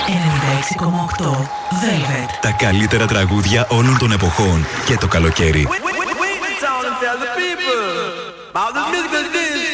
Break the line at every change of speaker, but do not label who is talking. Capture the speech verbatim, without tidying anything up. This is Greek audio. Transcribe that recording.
ενενήντα έξι κόμμα οκτώ Velvet.
Τα καλύτερα τραγούδια όλων των εποχών και το καλοκαίρι.
Wait, wait, wait, wait, tell the people about the music.